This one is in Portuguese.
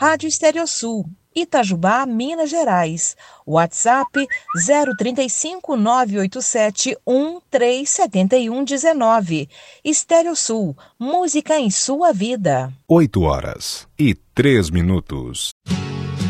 Rádio Estereosul, Itajubá, Minas Gerais. WhatsApp 035 987 137119. Estereosul, música em sua vida. 8h03.